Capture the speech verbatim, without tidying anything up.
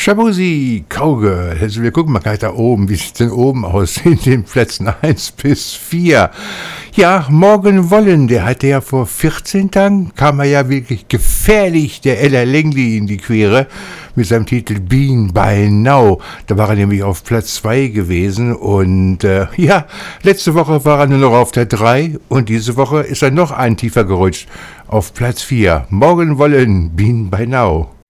Shabuzi, Cowgirl. Also wir gucken mal gleich da oben. Wie sieht denn oben aus? In den Plätzen eins bis vier. Ja, Morgan Wallen, der hatte ja vor vierzehn Tagen, kam er ja wirklich gefährlich der Ella Langley in die Quere mit seinem Titel Bean by Now. Da war er nämlich auf Platz zwei gewesen und äh, ja, letzte Woche war er nur noch auf der drei und diese Woche ist er noch einen tiefer gerutscht auf Platz vier. Morgan Wallen, Bean by Now.